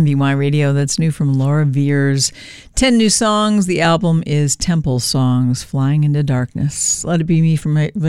MBY Radio. That's new from Laura Veers. 10 new songs. The album is Temple Songs, Flying into Darkness. Let It Be Me from Ray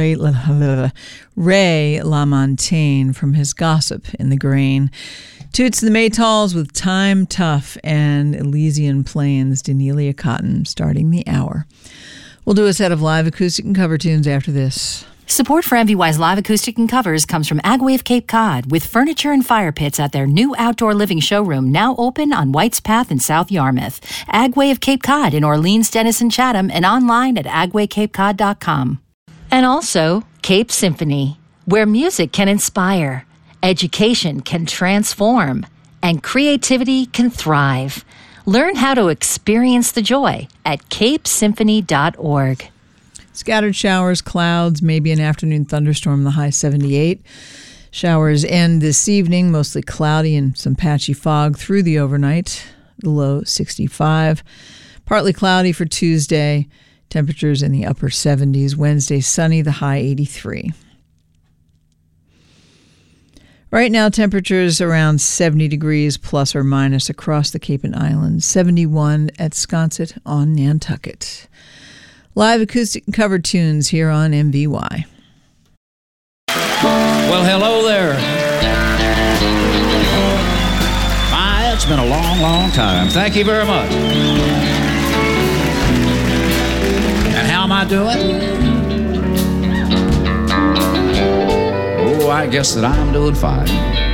LaMontagne from his Gossip in the Grain. Toots the Maytals with Time Tough, and Elysian Plains, Danelia Cotton, starting the hour. We'll do a set of live acoustic and cover tunes after this. Support for MVY's live acoustic and covers comes from Agway Cape Cod, with furniture and fire pits at their new outdoor living showroom, now open on White's Path in South Yarmouth. Agway of Cape Cod in Orleans, Denison, Chatham, and online at agwaycapecod.com. And also Cape Symphony, where music can inspire, education can transform, and creativity can thrive. Learn how to experience the joy at capesymphony.org. Scattered showers, clouds, maybe an afternoon thunderstorm, the high 78. Showers end this evening, mostly cloudy and some patchy fog through the overnight, the low 65. Partly cloudy for Tuesday, temperatures in the upper 70s. Wednesday, sunny, the high 83. Right now, temperatures around 70 degrees plus or minus across the Cape and Islands, 71 at Sconset on Nantucket. Live acoustic and cover tunes here on MVY. Well, hello there. It's been a long, long time. Thank you very much. And how am I doing? Oh, I guess that I'm doing fine.